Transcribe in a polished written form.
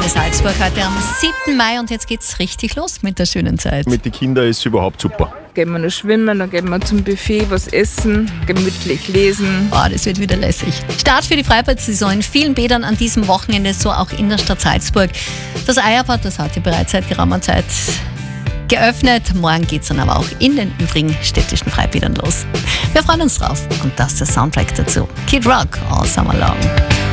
Antenne Salzburg heute am 7. Mai und jetzt geht's richtig los mit der schönen Zeit. Mit den Kindern ist es überhaupt super. Gehen wir noch schwimmen, dann gehen wir zum Buffet, was essen, gemütlich lesen. Oh, das wird wieder lässig. Start für die Freibad-Saison in vielen Bädern an diesem Wochenende, so auch in der Stadt Salzburg. Das Eierbad, das hat ja bereits seit geraumer Zeit geöffnet. Morgen geht's dann aber auch in den übrigen städtischen Freibädern los. Wir freuen uns drauf und das ist der Soundtrack dazu. Kid Rock, All Summer Long.